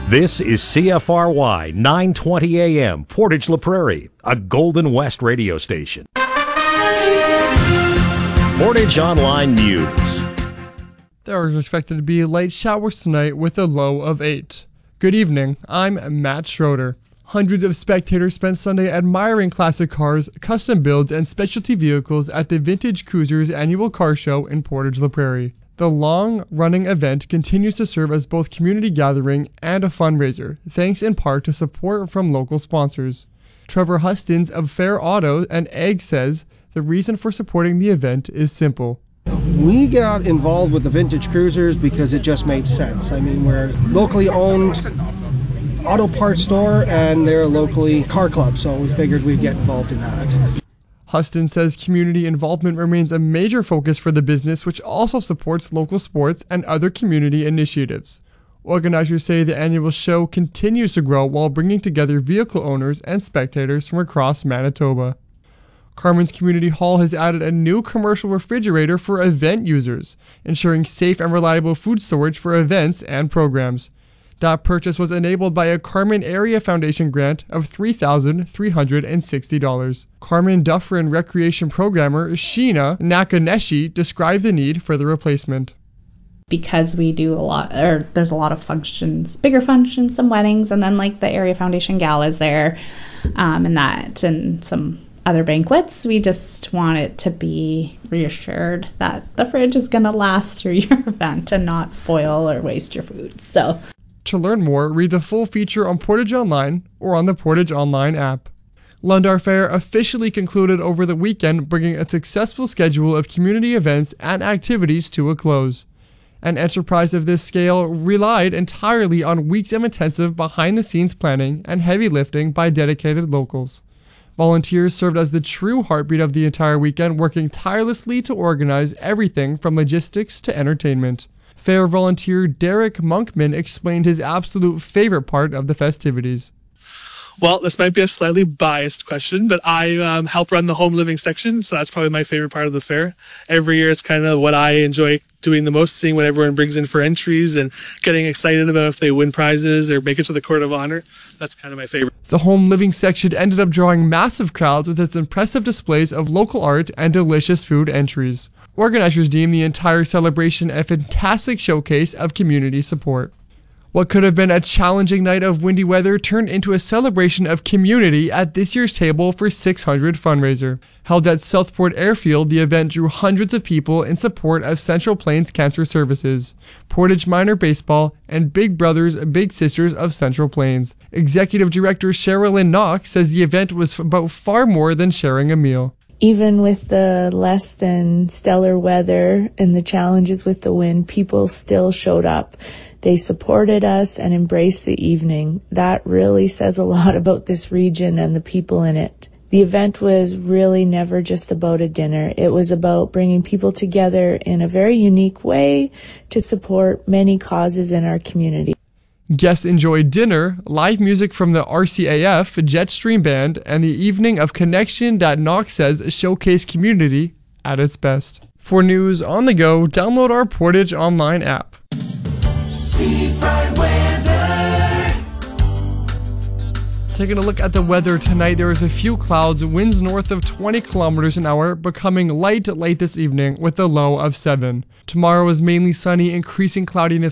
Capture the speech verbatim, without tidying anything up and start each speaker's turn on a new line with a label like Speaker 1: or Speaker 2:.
Speaker 1: This is C F R Y nine twenty A M, Portage La Prairie, a Golden West radio station. Portage Online News.
Speaker 2: There are expected to be light showers tonight with a low of eight. Good evening, I'm Matt Schroeder. Hundreds of spectators spent Sunday admiring classic cars, custom builds, and specialty vehicles at the Vintage Cruisers annual car show in Portage La Prairie. The long-running event continues to serve as both community gathering and a fundraiser, thanks in part to support from local sponsors. Trevor Hustins of Fair Auto and Egg says the reason for supporting the event is simple.
Speaker 3: We got involved with the Vintage Cruisers because it just made sense. I mean, we're locally owned auto parts store and they're a locally car club, so we figured we'd get involved in that.
Speaker 2: Huston says community involvement remains a major focus for the business, which also supports local sports and other community initiatives. Organizers say the annual show continues to grow while bringing together vehicle owners and spectators from across Manitoba. Carmen's Community Hall has added a new commercial refrigerator for event users, ensuring safe and reliable food storage for events and programs. That purchase was enabled by a Carmen Area Foundation grant of three thousand three hundred sixty dollars. Carmen Dufferin Recreation Programmer Sheena Nakaneshi described the need for the replacement.
Speaker 4: Because we do a lot, or there's a lot of functions, bigger functions, some weddings, and then like the Area Foundation Gala is there, um, and that, and some other banquets. We just want it to be reassured that the fridge is going to last through your event and not spoil or waste your food. So.
Speaker 2: To learn more, read the full feature on Portage Online or on the Portage Online app. Lundar Fair officially concluded over the weekend, bringing a successful schedule of community events and activities to a close. An enterprise of this scale relied entirely on weeks of intensive behind-the-scenes planning and heavy lifting by dedicated locals. Volunteers served as the true heartbeat of the entire weekend, working tirelessly to organize everything from logistics to entertainment. Fair volunteer Derek Monkman explained his absolute favorite part of the festivities.
Speaker 5: Well, this might be a slightly biased question, but I um, help run the home living section, so that's probably my favorite part of the fair. Every year it's kind of what I enjoy doing the most, seeing what everyone brings in for entries and getting excited about if they win prizes or make it to the Court of Honor. That's kind of my favorite.
Speaker 2: The home living section ended up drawing massive crowds with its impressive displays of local art and delicious food entries. Organizers deemed the entire celebration a fantastic showcase of community support. What could have been a challenging night of windy weather turned into a celebration of community at this year's Table for six hundred fundraiser. Held at Southport Airfield, the event drew hundreds of people in support of Central Plains Cancer Services, Portage Minor Baseball, and Big Brothers Big Sisters of Central Plains. Executive Director Sherilyn Knox says the event was about far more than sharing a meal.
Speaker 6: Even with the less than stellar weather and the challenges with the wind, people still showed up. They supported us and embraced the evening. That really says a lot about this region and the people in it. The event was really never just about a dinner. It was about bringing people together in a very unique way to support many causes in our community.
Speaker 2: Guests enjoyed dinner, live music from the R C A F, Jetstream Band, and the evening of connection that Knox says showcased community at its best. For news on the go, download our Portage Online app.
Speaker 7: Seafront weather.
Speaker 2: Taking a look at the weather tonight, there is a few clouds, winds north of twenty kilometers an hour, becoming light late this evening with a low of seven. Tomorrow is mainly sunny, increasing cloudiness